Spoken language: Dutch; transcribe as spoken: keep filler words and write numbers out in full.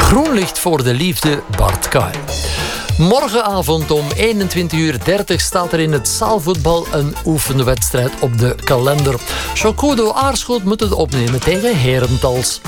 Groen licht voor de liefde, Bart Kaai. Morgenavond om eenentwintig uur dertig staat er in het zaalvoetbal een oefenwedstrijd op de kalender. Chocodo Aarschot moet het opnemen tegen Herentals.